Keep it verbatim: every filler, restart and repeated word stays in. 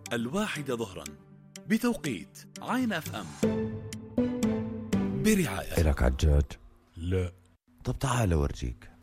الواحدة ظهرا بتوقيت عين اف ام برعاية. إلك عجاج؟ لا. طب تعال أورجيك.